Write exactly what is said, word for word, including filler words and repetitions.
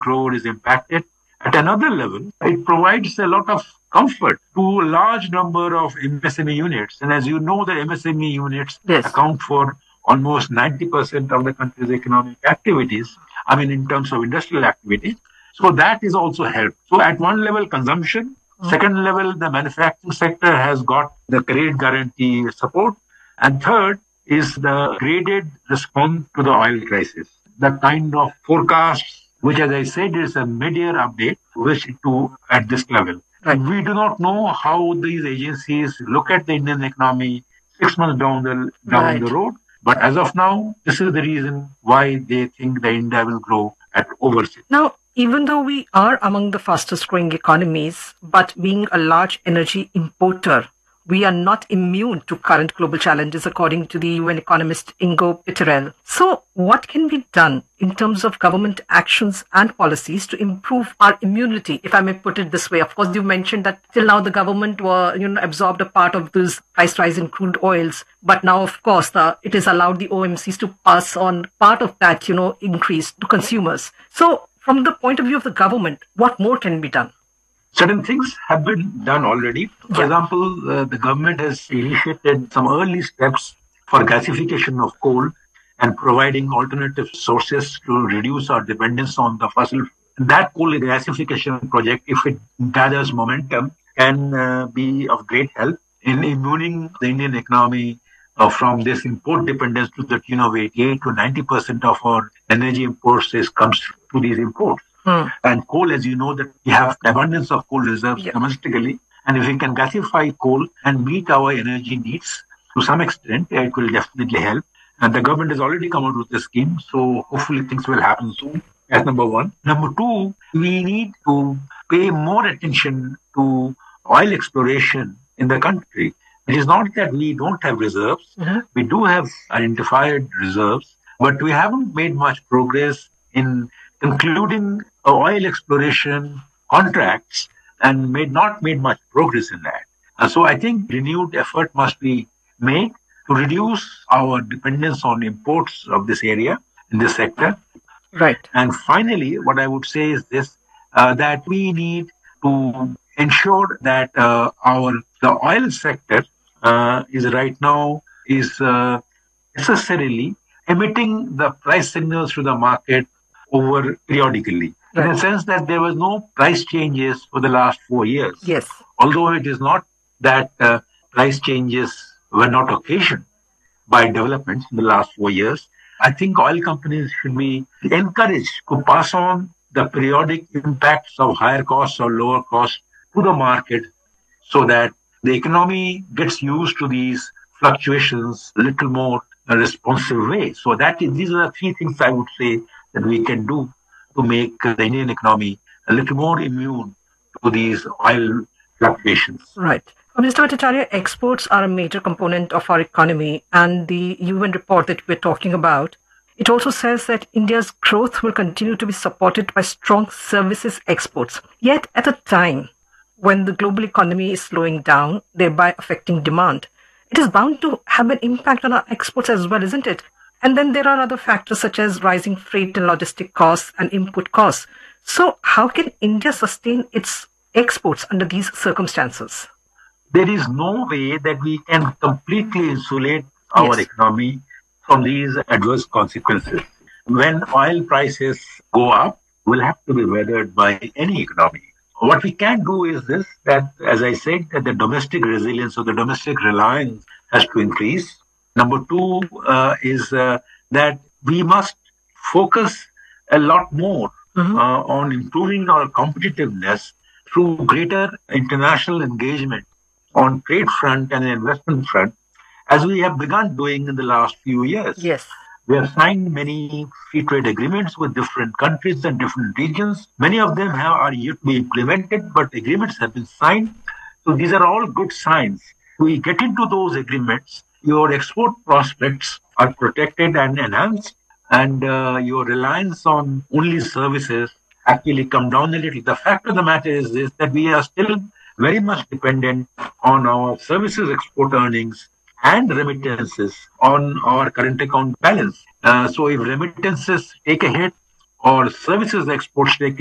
crore is impacted. At another level, it provides a lot of comfort to a large number of M S M E units. And as you know, the M S M E units yes. account for almost ninety percent of the country's economic activities. I mean, in terms of industrial activities. So that is also helped. So at one level, consumption. Mm-hmm. Second level, the manufacturing sector has got the credit guarantee support. And third is the graded response to the oil crisis. The kind of forecasts, which, as I said, is a mid-year update, which to at this level. Right. We do not know how these agencies look at the Indian economy six months down the down right. the road. But as of now, this is the reason why they think that India will grow at over six. Now, even though we are among the fastest growing economies, but being a large energy importer, we are not immune to current global challenges, according to the U N economist Ingo Peterel. So what can be done in terms of government actions and policies to improve our immunity, if I may put it this way? Of course, you mentioned that till now the government were, you know, absorbed a part of this price rise in crude oils. But now, of course, the, it is allowed the O M Cs to pass on part of that, you know, increase to consumers. So from the point of view of the government, what more can be done? Certain things have been done already. For yeah. example, uh, the government has initiated some early steps for gasification of coal and providing alternative sources to reduce our dependence on the fossil. That coal gasification project, if it gathers momentum, can uh, be of great help in immuning the Indian economy uh, from this import dependence to the tune of eighty-eight to ninety percent of our energy imports is, comes through these imports. Hmm. And coal, as you know, that we have abundance of coal reserves yeah. domestically. And if we can gasify coal and meet our energy needs to some extent, it will definitely help. And the government has already come out with a scheme. So hopefully things will happen soon. That's number one. Number two, we need to pay more attention to oil exploration in the country. It is not that we don't have reserves. Mm-hmm. We do have identified reserves, but we haven't made much progress in concluding oil exploration contracts and made not made much progress in that. Uh, so I think renewed effort must be made to reduce our dependence on imports of this area, in this sector. Right. And finally, what I would say is this, uh, that we need to ensure that uh, our the oil sector uh, is right now is uh, necessarily emitting the price signals to the market over periodically. Right. In the sense that there was no price changes for the last four years. Yes. Although it is not that uh, price changes were not occasioned by developments in the last four years, I think oil companies should be encouraged to pass on the periodic impacts of higher costs or lower costs to the market so that the economy gets used to these fluctuations a little more a responsive way. So that is, these are the three things I would say that we can do to make the Indian economy a little more immune to these oil fluctuations. Right. Well, Mister Bhattacharya, exports are a major component of our economy, and the U N report that we're talking about, it also says that India's growth will continue to be supported by strong services exports. Yet at a time when the global economy is slowing down, thereby affecting demand, it is bound to have an impact on our exports as well, isn't it? And then there are other factors such as rising freight and logistic costs and input costs. So how can India sustain its exports under these circumstances? There is no way that we can completely insulate our yes. economy from these adverse consequences. When oil prices go up, we'll have to be weathered by any economy. What we can do is this, that, as I said, that the domestic resilience or the domestic reliance has to increase. Number two uh, is uh, that we must focus a lot more mm-hmm. uh, on improving our competitiveness through greater international engagement on trade front and investment front, as we have begun doing in the last few years. Yes. We have signed many free trade agreements with different countries and different regions. Many of them have, are yet to be implemented, but agreements have been signed. So these are all good signs. We get into those agreements, your export prospects are protected and enhanced, and uh, your reliance on only services actually come down a little. The fact of the matter is this, that we are still very much dependent on our services export earnings and remittances on our current account balance. Uh, so if remittances take a hit और services exports